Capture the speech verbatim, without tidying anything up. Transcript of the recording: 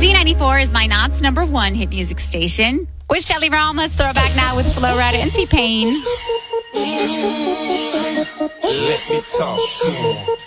Z ninety-four is my Knott's number one hit music station. With Shelly Rome, let's throw it back now with Flo Rida and T-Pain. Let me talk to him.